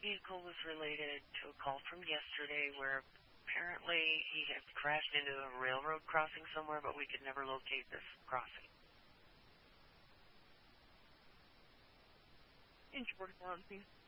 vehicle was related to a call from yesterday where apparently he had crashed into a railroad crossing somewhere, but we could never locate this crossing. Inch 41, please.